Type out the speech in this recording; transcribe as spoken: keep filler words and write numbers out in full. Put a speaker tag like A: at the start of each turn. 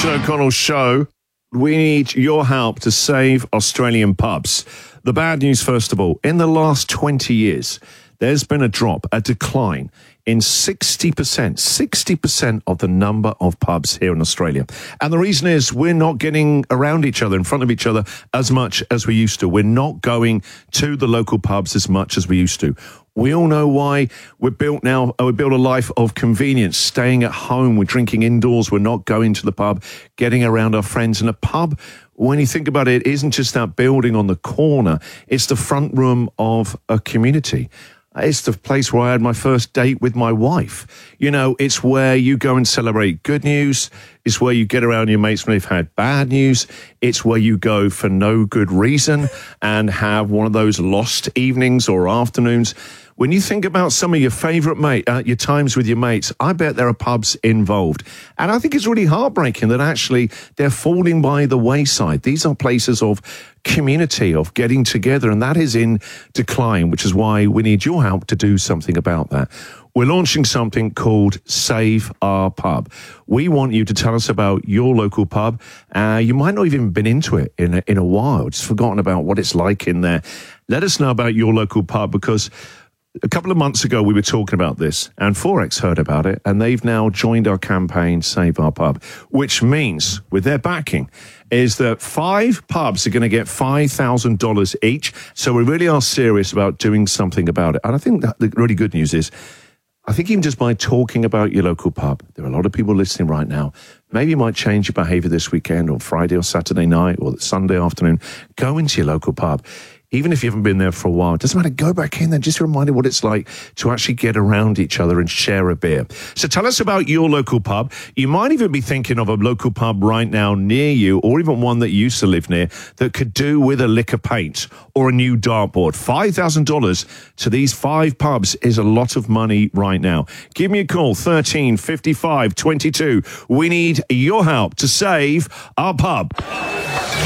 A: Jason O'Connell Show. We need your help to save Australian pubs. The bad news, first of all, in the last twenty years, there's been a drop, a decline in sixty percent, sixty percent of the number of pubs here in Australia. And the reason is we're not getting around each other, in front of each other, as much as we used to. We're not going to the local pubs as much as we used to. We all know why. We're built now, we built a life of convenience, staying at home, we're drinking indoors, we're not going to the pub, getting around our friends. And a pub, when you think about it, it isn't just that building on the corner, it's the front room of a community. It's the place where I had my first date with my wife. You know, it's where you go and celebrate good news. It's where you get around your mates when they've had bad news. It's where you go for no good reason and have one of those lost evenings or afternoons. When you think about some of your favourite mate, uh, your times with your mates, I bet there are pubs involved. And I think it's really heartbreaking that actually they're falling by the wayside. These are places of community, of getting together, and that is in decline, which is why we need your help to do something about that. We're launching something called Save Our Pub. We want you to tell us about your local pub. Uh, you might not even been into it in a, in a while, just forgotten about what it's like in there. Let us know about your local pub, because a couple of months ago, we were talking about this, and Forex heard about it, and they've now joined our campaign, Save Our Pub, which means, with their backing, is that five pubs are going to get five thousand dollars each. So we really are serious about doing something about it. And I think that the really good news is, I think even just by talking about your local pub, there are a lot of people listening right now. Maybe you might change your behaviour this weekend, or Friday or Saturday night, or Sunday afternoon. Go into your local pub. Even if you haven't been there for a while, it doesn't matter, go back in there, just remind you what it's like to actually get around each other and share a beer. So tell us about your local pub. You might even be thinking of a local pub right now near you, or even one that you used to live near, that could do with a lick of paint or a new dartboard. five thousand dollars to these five pubs is a lot of money right now. Give me a call, thirteen fifty-five twenty-two. We need your help to save our pub.